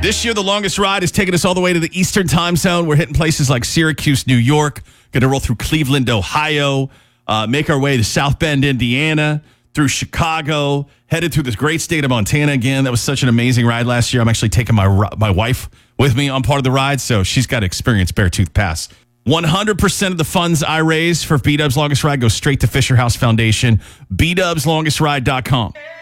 This year, the longest ride is taking us all the way to the Eastern time zone. We're hitting places like Syracuse, New York, going to roll through Cleveland, Ohio, make our way to South Bend, Indiana, through Chicago, headed through this great state of Montana again. That was such an amazing ride last year. I'm actually taking my wife with me on part of the ride, so she's got to experience Beartooth Pass. 100% of the funds I raise for B-Dub's Longest Ride go straight to Fisher House Foundation. BDubsLongestRide.com.